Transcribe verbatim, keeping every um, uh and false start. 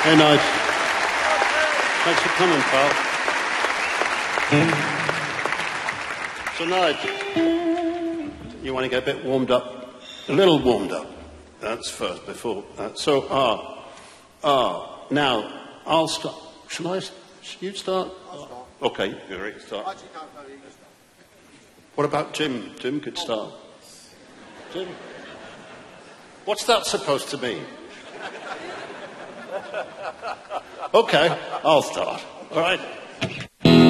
Very nice. Thanks for coming, pal. So, Nigel, you want to get a bit warmed up? A little warmed up. That's first, before that. So, ah, ah, now, I'll start. Shall I? Shall you start? I'll start. Okay, you're ready to start. Actually, no, no, you can start. What about Jim? Jim could start. Jim? What's that supposed to mean? Okay, I'll start. All right.